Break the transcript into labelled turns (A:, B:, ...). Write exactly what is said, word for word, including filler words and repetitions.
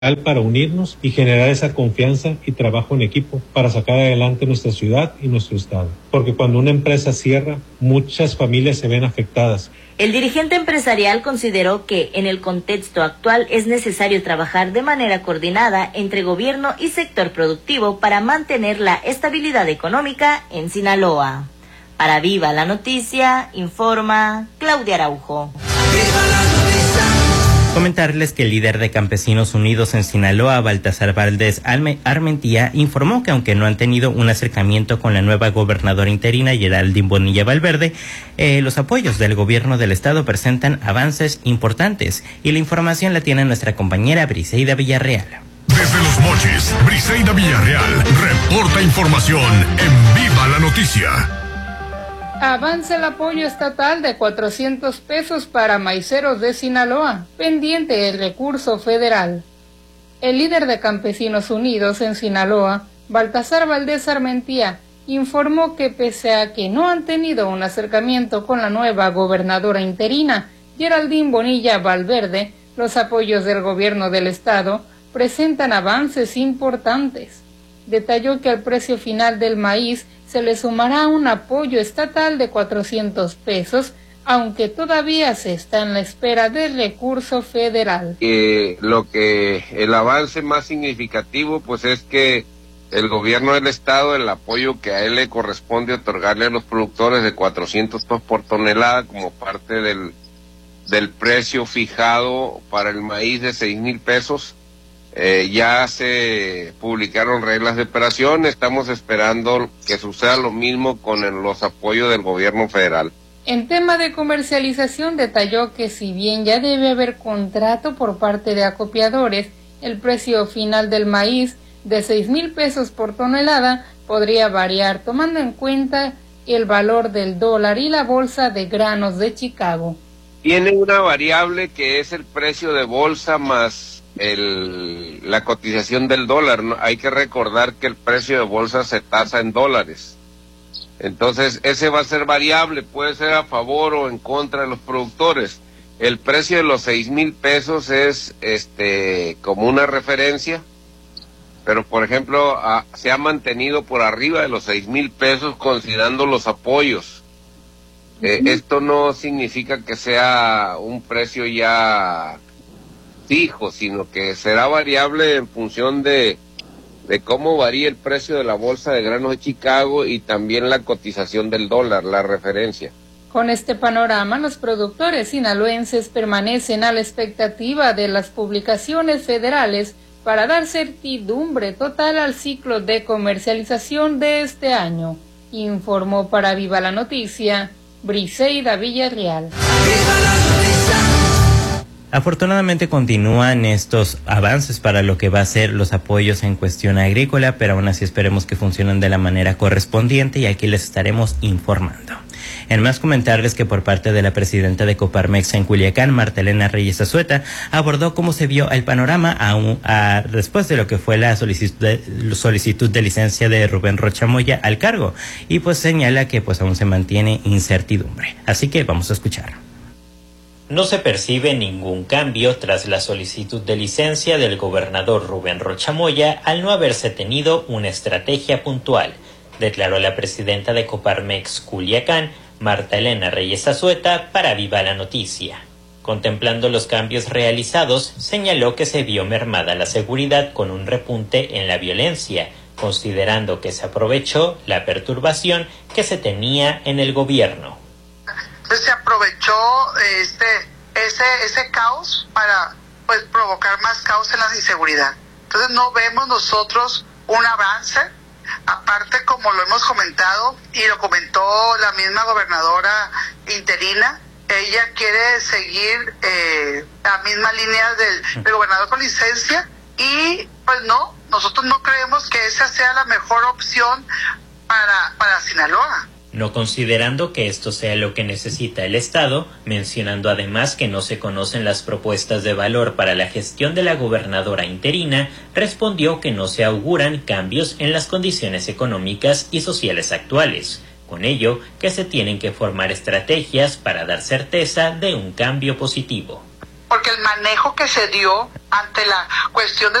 A: para unirnos y generar esa confianza y trabajo en equipo para sacar adelante nuestra ciudad y nuestro estado. Porque cuando una empresa cierra, muchas familias se ven afectadas.
B: El dirigente empresarial consideró que en el contexto actual es necesario trabajar de manera coordinada entre gobierno y sector productivo para mantener la estabilidad económica en Sinaloa. Para Viva la Noticia, informa Claudia Araujo. ¡Viva la noticia!
C: Comentarles que el líder de Campesinos Unidos en Sinaloa, Baltasar Valdés Armentía, informó que aunque no han tenido un acercamiento con la nueva gobernadora interina, Geraldine Bonilla Valverde, eh, los apoyos del gobierno del estado presentan avances importantes. Y la información la tiene nuestra compañera Briseida Villarreal.
D: Desde Los Mochis, Briseida Villarreal reporta información en Viva la Noticia.
E: Avanza el apoyo estatal de cuatrocientos pesos para maiceros de Sinaloa, pendiente el recurso federal. El líder de Campesinos Unidos en Sinaloa, Baltasar Valdés Armentía, informó que pese a que no han tenido un acercamiento con la nueva gobernadora interina, Geraldine Bonilla Valverde, los apoyos del gobierno del estado presentan avances importantes. Detalló que al precio final del maíz se le sumará un apoyo estatal de cuatrocientos pesos, aunque todavía se está en la espera del recurso federal.
F: Eh, lo que el avance más significativo pues es que el gobierno del estado, el apoyo que a él le corresponde otorgarle a los productores de cuatrocientos pesos por tonelada como parte del, del precio fijado para el maíz de seis mil pesos, Eh, ya se publicaron reglas de operación, estamos esperando que suceda lo mismo con el, los apoyos del gobierno federal.
E: En tema de comercialización detalló que si bien ya debe haber contrato por parte de acopiadores, el precio final del maíz de seis mil pesos por tonelada podría variar tomando en cuenta el valor del dólar y la bolsa de granos de Chicago.
F: Tiene una variable que es el precio de bolsa más El, la cotización del dólar, ¿no? Hay que recordar que el precio de bolsa se tasa en dólares, entonces ese va a ser variable, puede ser a favor o en contra de los productores. El precio de los seis mil pesos es este como una referencia, pero por ejemplo a, se ha mantenido por arriba de los seis mil pesos considerando los apoyos. Eh, esto no significa que sea un precio ya fijo, sino que será variable en función de, de cómo varía el precio de la bolsa de granos de Chicago y también la cotización del dólar, la referencia.
E: Con este panorama, los productores sinaloenses permanecen a la expectativa de las publicaciones federales para dar certidumbre total al ciclo de comercialización de este año. Informó para Viva la Noticia, Briseida Villarreal. ¡Viva la noticia!
C: Afortunadamente continúan estos avances para lo que va a ser los apoyos en cuestión agrícola, pero aún así esperemos que funcionen de la manera correspondiente y aquí les estaremos informando. En más, comentarles que por parte de la presidenta de Coparmex en Culiacán, Marta Elena Reyes Azueta, abordó cómo se vio el panorama a un, a, después de lo que fue la solicitud de, solicitud de licencia de Rubén Rocha Moya al cargo, y pues señala que pues aún se mantiene incertidumbre. Así que vamos a escuchar.
G: No se percibe ningún cambio tras la solicitud de licencia del gobernador Rubén Rocha Moya al no haberse tenido una estrategia puntual, declaró la presidenta de Coparmex Culiacán, Marta Elena Reyes Azueta, para Viva la Noticia. Contemplando los cambios realizados, señaló que se vio mermada la seguridad con un repunte en la violencia, considerando que se aprovechó la perturbación que se tenía en el gobierno.
H: Entonces se aprovechó este ese ese caos para pues provocar más caos en la inseguridad. Entonces no vemos nosotros un avance, aparte como lo hemos comentado y lo comentó la misma gobernadora interina, ella quiere seguir eh, la misma línea del, del gobernador con licencia y pues no, nosotros no creemos que esa sea la mejor opción para, para Sinaloa.
G: No considerando que esto sea lo que necesita el Estado, mencionando además que no se conocen las propuestas de valor para la gestión de la gobernadora interina, respondió que no se auguran cambios en las condiciones económicas y sociales actuales. Con ello, que se tienen que formar estrategias para dar certeza de un cambio positivo.
H: porque el manejo que se dio ante la cuestión de